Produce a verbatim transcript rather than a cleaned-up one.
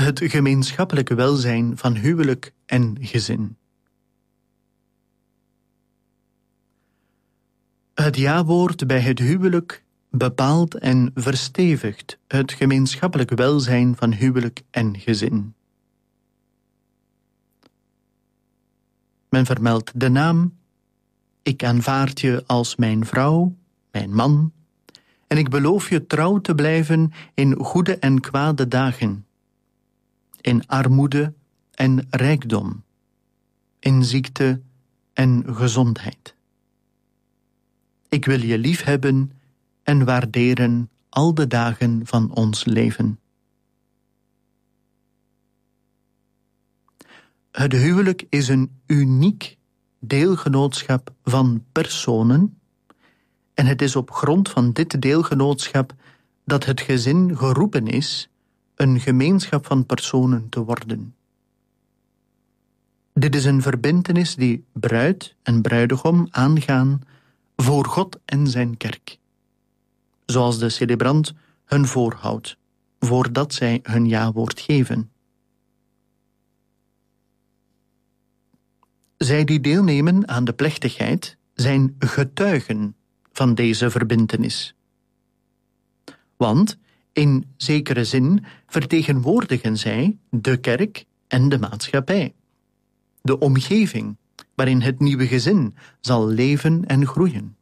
Het gemeenschappelijke welzijn van huwelijk en gezin. Het ja-woord bij het huwelijk bepaalt en verstevigt het gemeenschappelijk welzijn van huwelijk en gezin. Men vermeldt de naam: ik aanvaard je als mijn vrouw, mijn man, en ik beloof je trouw te blijven in goede en kwade dagen, in armoede en rijkdom, in ziekte en gezondheid. Ik wil je liefhebben en waarderen al de dagen van ons leven. Het huwelijk is een uniek deelgenootschap van personen en het is op grond van dit deelgenootschap dat het gezin geroepen is een gemeenschap van personen te worden. Dit is een verbintenis die bruid en bruidegom aangaan voor God en zijn kerk, zoals de celebrant hun voorhoudt, voordat zij hun ja-woord geven. Zij die deelnemen aan de plechtigheid zijn getuigen van deze verbintenis. Want in zekere zin vertegenwoordigen zij de kerk en de maatschappij, de omgeving waarin het nieuwe gezin zal leven en groeien.